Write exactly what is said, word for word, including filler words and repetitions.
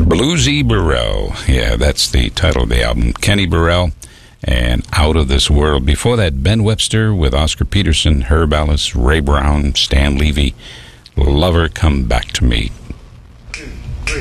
Bluesy Burrell. Yeah, that's the title of the album. Kenny Burrell and Out of This World. Before that, Ben Webster with Oscar Peterson, Herb Ellis, Ray Brown, Stan Levy. Lover, Come Back to Me.